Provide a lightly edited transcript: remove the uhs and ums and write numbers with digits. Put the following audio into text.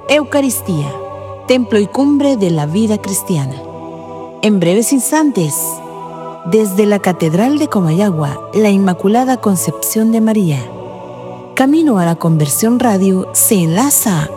Eucaristía, templo y cumbre de la vida cristiana. En breves instantes, desde la Catedral de Comayagua, la Inmaculada Concepción de María, camino a la Conversión Radio se enlaza